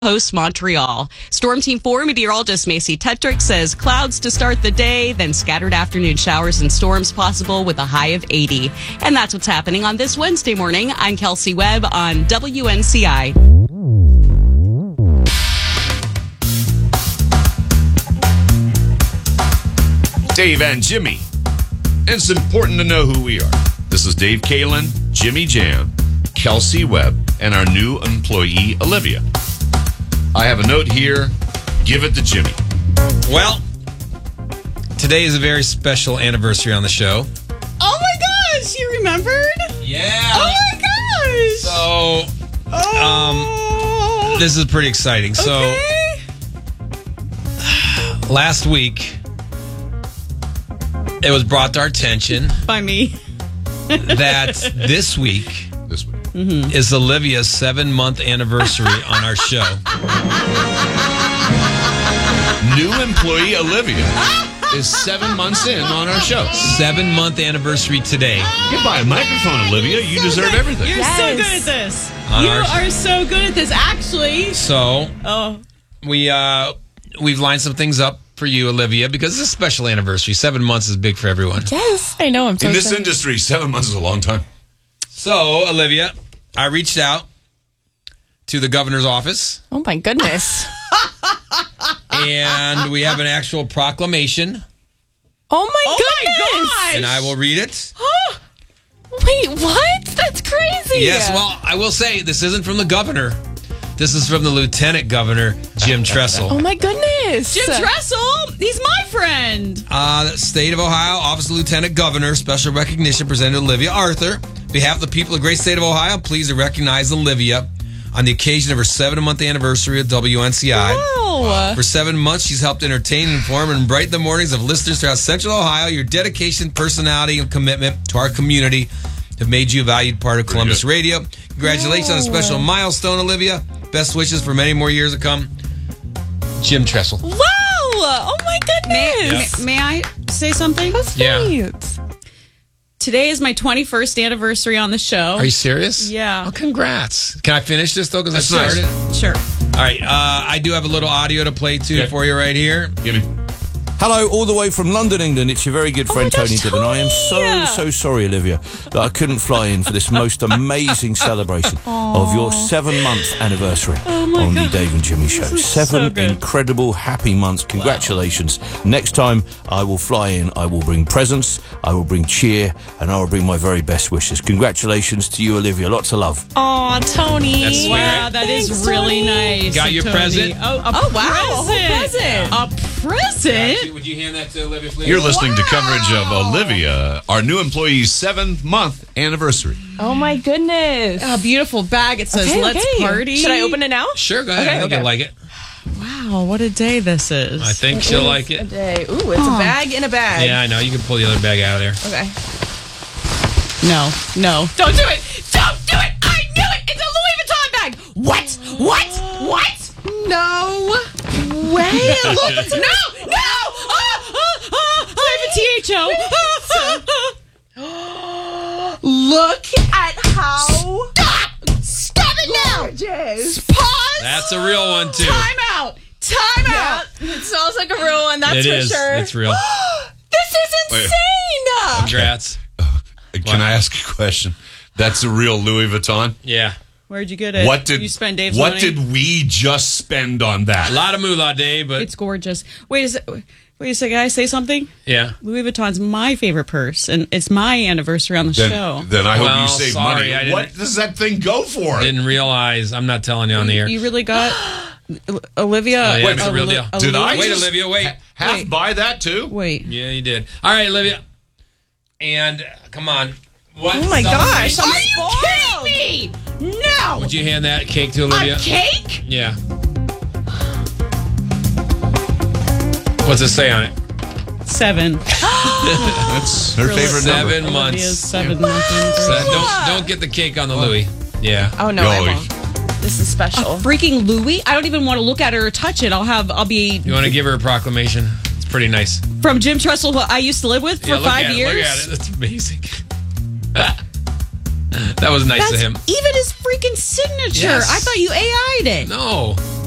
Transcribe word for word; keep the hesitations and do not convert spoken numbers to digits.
hosts Montreal. Storm Team four meteorologist Macy Tetrick says clouds to start the day, then scattered afternoon showers and storms possible with a high of eighty. And that's what's happening on this Wednesday morning. I'm Kelsey Webb on W N C I. Dave and Jimmy. It's important to know who we are. This is Dave Kalin, Jimmy Jam, Kelsey Webb, and our new employee, Olivia. I have a note here. Give it to Jimmy. Well, today is a very special anniversary on the show. Oh my gosh, you remembered? Yeah. Oh my gosh. So, oh. um, this is pretty exciting. Okay. So, last week, it was brought to our attention By me. that this week This week. mm-hmm. is Olivia's seven-month anniversary on our show. New employee, Olivia, is seven months in on our show. Seven-month anniversary today. Get by a microphone, Olivia. You deserve everything. You're Yes. so good at this. On you our- are so good at this, actually. So, Oh, we, uh, we've lined some things up for you, Olivia, because it's a special anniversary. Seven months is big for everyone. yes. I know. I'm so In this excited. industry, seven months is a long time. So, Olivia, I reached out to the governor's office, Oh, my goodness. and we have an actual proclamation, Oh, my Oh my goodness. gosh. and I will read it. Wait, what? That's crazy. Yes, well, I will say this isn't from the governor. This is from the Lieutenant Governor, Jim Tressel. Oh, my goodness. Jim Tressel, he's my friend. Uh, the State of Ohio, Office of Lieutenant Governor, special recognition presented to Olivia Arthur. On behalf of the people of the great state of Ohio, pleased to recognize Olivia on the occasion of her seven-month anniversary at W N C I. Wow. For seven months, she's helped entertain, inform, and brighten the mornings of listeners throughout Central Ohio. Your dedication, personality, and commitment to our community have made you a valued part of Columbus good. Radio. Congratulations on a special milestone, Olivia. Best wishes for many more years to come. Jim Tressel. Wow. Oh, my May, goodness. may, may I say something? That's Yeah. sweet. Today is my twenty-first anniversary on the show. Are you serious? Yeah. Oh, congrats. Can I finish this, though? Because I That's nice. started. Sure. All right. Uh, I do have a little audio to play, too, Okay. for you right here. Give me. Hello, all the way from London, England. It's your very good friend, my gosh, Tony Dibben. I am Tony! so, so sorry, Olivia, that I couldn't fly in for this most amazing celebration of your seven-month anniversary on the Dave and Jimmy Show. Seven so good. incredible, happy months. Congratulations. Next time I will fly in, I will bring presents, I will bring cheer, and I will bring my very best wishes. Congratulations to you, Olivia. Lots of love. Aw, Tony. That's sweet. Wow, that is Thanks, really Tony. nice. Got your Tony. present? Oh, a Oh, wow, a whole present. present. A present? Would you hand that to Olivia, please? You're listening to coverage of Olivia, our new employee's seventh-month anniversary. Oh, my goodness. A beautiful bag. It says, Okay, let's okay. party. Should I open it now? Sure, go ahead. Okay, I think okay. you'll like it. Wow, what a day this is. I think she'll like A it. day. Ooh, it's a bag in a bag. Yeah, I know. You can pull the other bag out of there. Okay. No, no. Don't do it. Don't do it. I knew it. It's a Louis Vuitton bag. What? What? What? No way. Look, it's no, no. Ah, ah, ah, I have a T H O. Look at how Stop. Stop it now. gorgeous. Pause. That's a real one, too. Time out. Time Yeah, out. it smells like a real one, that's It for is. sure. It's real. This is Wait. insane. Congrats. Can I ask a question? That's a real Louis Vuitton? Yeah. Where'd you get it? What did you spend Dave's What money? did we just spend on A that? lot of moolah, Dave, but It's gorgeous. Wait a sec. Wait a second. Can I say something? yeah. Louis Vuitton's my favorite purse, and it's my anniversary on the Then, show. then I hope Well, you save sorry, money. I didn't- What does that thing go for? Didn't realize. I'm not telling you on the air. You really got Olivia? Oh, yeah, Wait, it's a real deal. Did I Wait, just Olivia, wait. ha- half Wait. buy that too? Wait. Yeah, you did. All right, Olivia. And uh, come on. What? Oh my gosh, I'm Are you spoiled. kidding me? No. Would you hand that cake to Olivia? A cake? Yeah. What's it say on it? Seven. That's her favorite number. Seven Olivia's months. seven months. So don't don't get the cake on the Louis. Yeah. Oh, no, I Yo, won't. This is special. Freaking Louis! I don't even want to look at her or touch it. I'll have. I'll be You want to give her a proclamation? It's pretty nice. from Jim Tressel, who I used to live with for Yeah, look five at years. It, look at it. That's amazing. That was nice That's of him. even his freaking signature. Yes. I thought you A I'd it. No.